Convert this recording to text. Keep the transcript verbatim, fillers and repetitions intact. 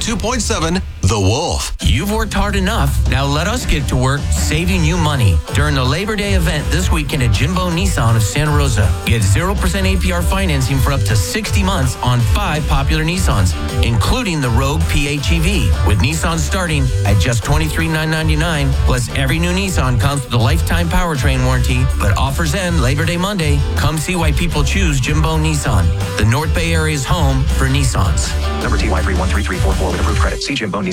two point seven, The Wolf. You've worked hard enough. Now let us get to work saving you money. During the Labor Day event this weekend at Jimbo Nissan of Santa Rosa, get zero percent A P R financing for up to sixty months on five popular Nissans, including the Rogue P H E V, with Nissan starting at just twenty-three thousand nine hundred ninety-nine dollars. Plus, every new Nissan comes with a lifetime powertrain warranty, but offers end Labor Day Monday. Come see why people choose Jimbo Nissan, the North Bay Area's home for Nissans. Number T Y three one three three four four with approved credit. See Jimbo Nissan.